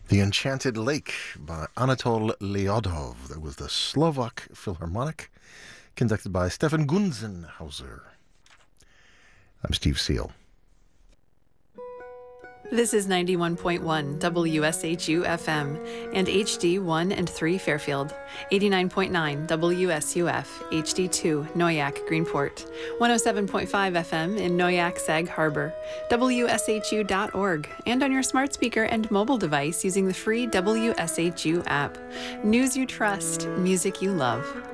The Enchanted Lake by Anatol Lyodov. That was the Slovak Philharmonic, conducted by Stefan Gunzenhauser. I'm Steve Seal. This is 91.1 WSHU FM and HD 1 and 3 Fairfield, 89.9 WSUF HD 2 Noyak Greenport, 107.5 FM in Noyak Sag Harbor, WSHU.org, and on your smart speaker and mobile device using the free WSHU app. News you trust, music you love.